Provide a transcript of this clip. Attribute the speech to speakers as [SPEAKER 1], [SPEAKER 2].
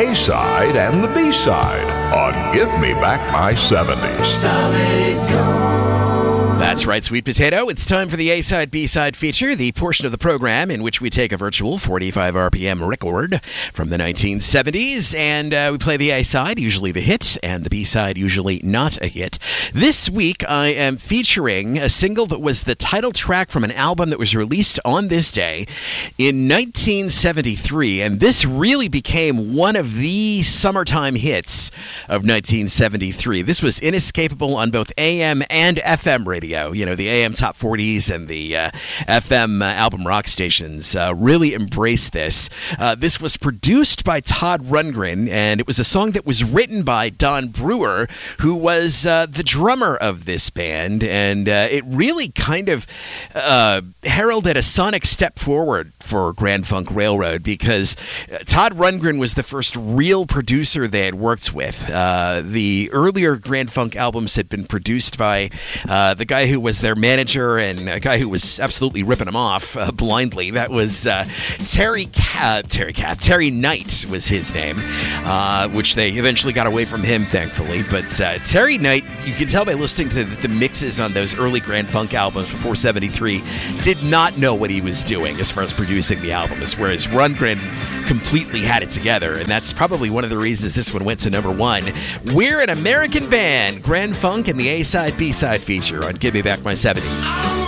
[SPEAKER 1] A-side and the B-side on Give Me Back My 70s.
[SPEAKER 2] Solid Gold.
[SPEAKER 3] That's right, Sweet Potato. It's time for the A-side, B-side feature, the portion of the program in which we take a virtual 45 RPM record from the 1970s, and we play the A-side, usually the hit, and the B-side, usually not a hit. This week, I am featuring a single that was the title track from an album that was released on this day in 1973, and this really became one of the summertime hits of 1973. This was inescapable on both AM and FM radio. You know, the AM top 40s and the FM album rock stations really embraced this. This was produced by Todd Rundgren, and it was a song that was written by Don Brewer, who was the drummer of this band, and it really kind of heralded a sonic step forward for Grand Funk Railroad, because Todd Rundgren was the first real producer they had worked with. The earlier Grand Funk albums had been produced by the guy who was their manager and a guy who was absolutely ripping them off blindly. That was Terry Knight was his name, which they eventually got away from him, thankfully. But Terry Knight, you can tell by listening to the mixes on those early Grand Funk albums before 73, did not know what he was doing as far as producing the albums, whereas Rundgren completely had it together, and that's probably one of the reasons this one went to number one. We're an American band, Grand Funk, and the A-side, B-side feature on Give Me Back My 70s.